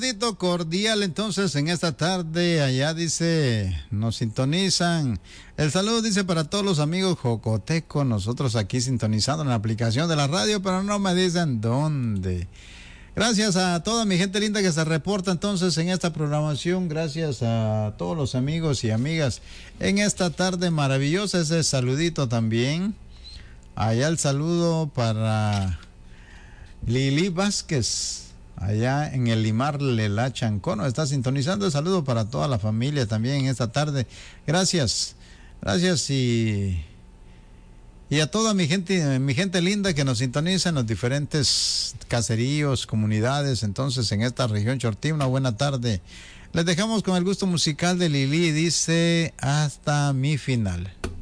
Saludito cordial entonces en esta tarde, allá dice, nos sintonizan. El saludo dice para todos los amigos jocotecos, nosotros aquí sintonizando en la aplicación de la radio, pero no me dicen dónde. Gracias a toda mi gente linda que se reporta entonces en esta programación, gracias a todos los amigos y amigas en esta tarde maravillosa, ese saludito también. Allá el saludo para Lili Vázquez, allá en el Limar Lela Chancono, está sintonizando. El saludo para toda la familia también en esta tarde. Gracias, gracias y a toda mi gente linda que nos sintoniza en los diferentes caseríos, comunidades, entonces en esta región Chortí. Una buena tarde. Les dejamos con el gusto musical de Lili, dice hasta mi final.